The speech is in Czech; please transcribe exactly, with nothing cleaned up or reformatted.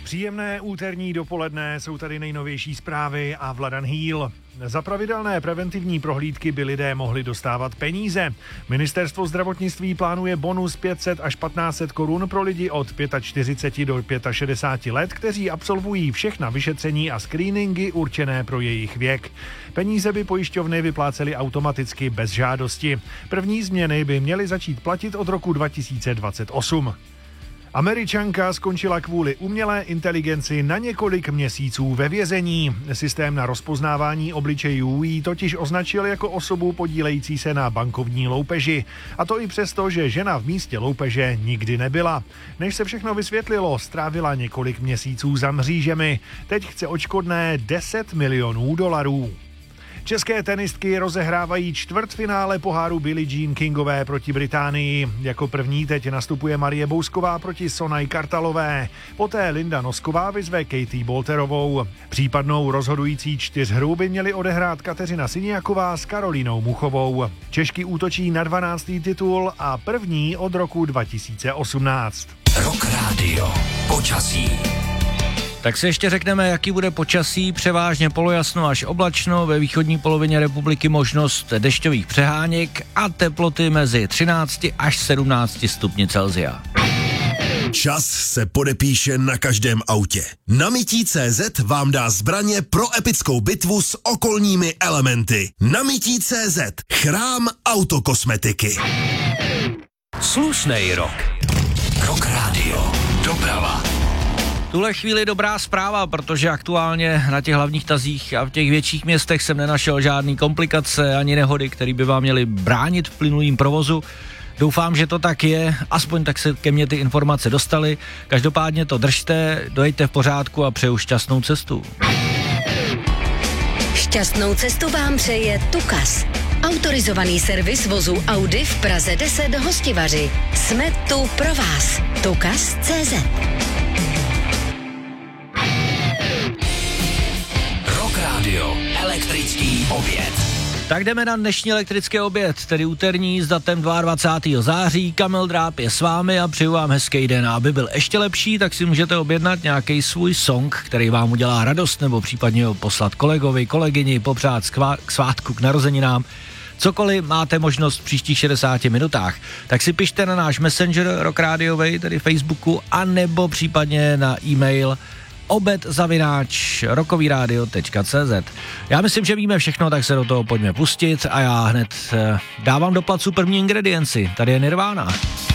Příjemné úterní dopoledne, jsou tady nejnovější zprávy a Vladan Hýl. Za pravidelné preventivní prohlídky by lidé mohli dostávat peníze. Ministerstvo zdravotnictví plánuje bonus pět set až patnáct set korun pro lidi od čtyřicet pět do šedesáti pěti let, kteří absolvují všechna vyšetření a screeningy určené pro jejich věk. Peníze by pojišťovny vyplácely automaticky bez žádosti. První změny by měly začít platit od roku dva tisíce dvacet osm. Američanka skončila kvůli umělé inteligenci na několik měsíců ve vězení. Systém na rozpoznávání obličejů ji totiž označil jako osobu podílející se na bankovní loupeži. A to i přesto, že žena v místě loupeže nikdy nebyla. Než se všechno vysvětlilo, strávila několik měsíců za mřížemi. Teď chce odškodné deset milionů dolarů. České tenistky rozehrávají čtvrtfinále poháru Billie Jean Kingové proti Británii. Jako první teď nastupuje Marie Bousková proti Sonaj Kartalové. Poté Linda Nosková vyzve Katie Bolterovou. Případnou rozhodující čtyřhru by měli odehrát Kateřina Siniaková s Karolínou Muchovou. Češky útočí na dvanáctý titul a první od roku dva tisíce osmnáct. Rock Radio. Počasí. Tak si ještě řekneme, jaký bude počasí, převážně polojasno až oblačno, ve východní polovině republiky možnost dešťových přeháněk a teploty mezi třinácti až sedmnácti stupni Celsia. Čas se podepíše na každém autě. Namití tečka cé zet vám dá zbraně pro epickou bitvu s okolními elementy. Namití tečka cé zet. Chrám autokosmetiky. Slušnej rok. Rock Radio. Doprava. Tuhle chvíli dobrá zpráva, protože aktuálně na těch hlavních tazích a v těch větších městech jsem nenašel žádný komplikace ani nehody, které by vám měly bránit v plynulým provozu. Doufám, že to tak je, aspoň tak se ke mně ty informace dostaly. Každopádně to držte, dojďte v pořádku a přeju šťastnou cestu. Šťastnou cestu vám přeje Tukas. Autorizovaný servis vozu Audi v Praze deset Hostivaři. Jsme tu pro vás. Tukas tečka cé zet. Radio. Elektrický oběd. Tak jdeme na dnešní elektrický oběd, tedy úterní s datem dvacátého druhého září. Kamil Dráb je s vámi a přeju vám hezký den. A aby byl ještě lepší, tak si můžete objednat nějaký svůj song, který vám udělá radost, nebo případně ho poslat kolegovi, kolegyni, popřát k svátku, k narozeninám. Cokoliv máte možnost v příštích šedesáti minutách, tak si pište na náš Messenger Rock Radiovej, tedy Facebooku, anebo případně na e-mail obed zavináč rockovyradio tečka cé zet. Já myslím, že víme všechno, tak se do toho pojďme pustit a já hned dávám do placu první ingredienci. Tady je Nirvana.